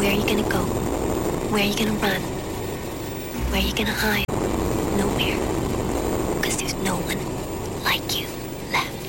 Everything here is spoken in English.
Where are you gonna go? Where are you gonna run? Where are you gonna hide? Nowhere.